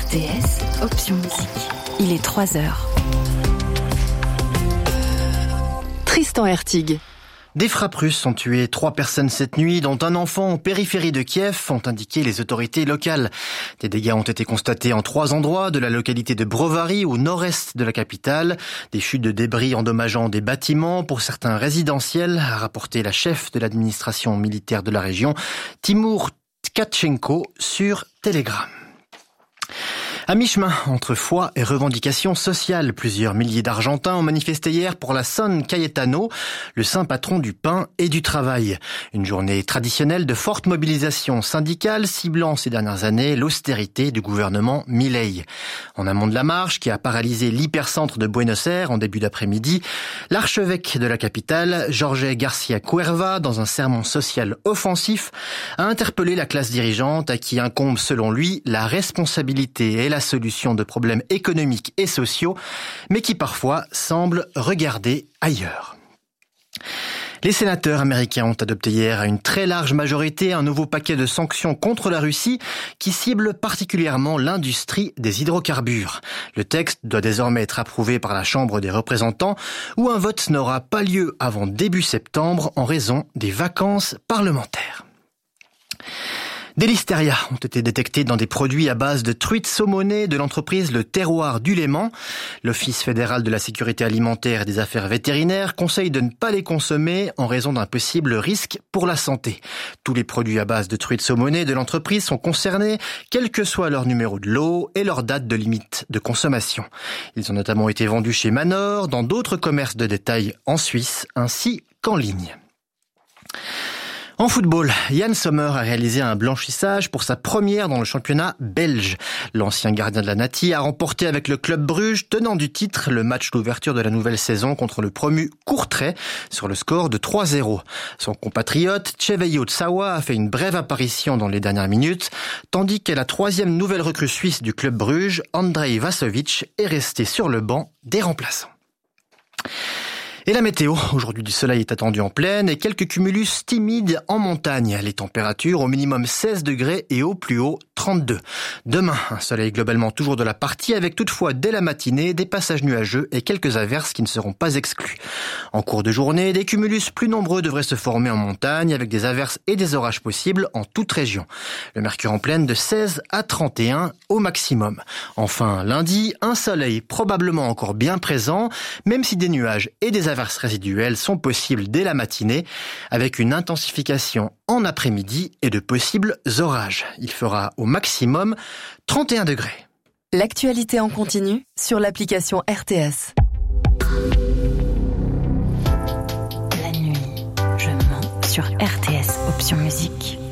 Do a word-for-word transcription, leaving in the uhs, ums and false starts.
R T S, option musique. Il est trois heures. Tristan Hertig. Des frappes russes ont tué trois personnes cette nuit, dont un enfant en périphérie de Kiev, ont indiqué les autorités locales. Des dégâts ont été constatés en trois endroits, de la localité de Brovary au nord-est de la capitale. Des chutes de débris endommageant des bâtiments, pour certains résidentiels, a rapporté la chef de l'administration militaire de la région, Timur Tkatchenko, sur Telegram. À mi-chemin entre foi et revendications sociales, plusieurs milliers d'Argentins ont manifesté hier pour la San Cayetano, le saint patron du pain et du travail. Une journée traditionnelle de forte mobilisation syndicale ciblant ces dernières années l'austérité du gouvernement Milei. En amont de la marche, qui a paralysé l'hypercentre de Buenos Aires en début d'après-midi, l'archevêque de la capitale, Jorge Garcia Cuerva, dans un sermon social offensif, a interpellé la classe dirigeante à qui incombe selon lui la responsabilité et la solution de problèmes économiques et sociaux, mais qui parfois semblent regarder ailleurs. Les sénateurs américains ont adopté hier à une très large majorité un nouveau paquet de sanctions contre la Russie qui cible particulièrement l'industrie des hydrocarbures. Le texte doit désormais être approuvé par la Chambre des représentants où un vote n'aura pas lieu avant début septembre en raison des vacances parlementaires. Des listeria ont été détectés dans des produits à base de truite saumonée de l'entreprise Le Terroir du Léman. L'Office fédéral de la sécurité alimentaire et des affaires vétérinaires conseille de ne pas les consommer en raison d'un possible risque pour la santé. Tous les produits à base de truite saumonée de l'entreprise sont concernés, quel que soit leur numéro de lot et leur date de limite de consommation. Ils ont notamment été vendus chez Manor, dans d'autres commerces de détail en Suisse, ainsi qu'en ligne. En football, Yann Sommer a réalisé un blanchissage pour sa première dans le championnat belge. L'ancien gardien de la Nati a remporté avec le club Bruges, tenant du titre, le match d'ouverture de la nouvelle saison contre le promu Courtrai sur le score de trois zéro. Son compatriote, Cheveyo Tsawa, a fait une brève apparition dans les dernières minutes, tandis que la troisième nouvelle recrue suisse du club Bruges, Andrej Vasovic, est resté sur le banc des remplaçants. Et la météo, aujourd'hui du soleil est attendu en plaine et quelques cumulus timides en montagne. Les températures au minimum seize degrés et au plus haut trente-deux. Demain, un soleil globalement toujours de la partie avec toutefois dès la matinée des passages nuageux et quelques averses qui ne seront pas exclus. En cours de journée, des cumulus plus nombreux devraient se former en montagne avec des averses et des orages possibles en toute région. Le mercure en plaine de seize à trente et un au maximum. Enfin, lundi, un soleil probablement encore bien présent, même si des nuages et des averses résiduelles sont possibles dès la matinée, avec une intensification en après-midi et de possibles orages. Il fera au maximum trente et un degrés. L'actualité en continu sur l'application R T S. La nuit, je mens sur R T S, option musique.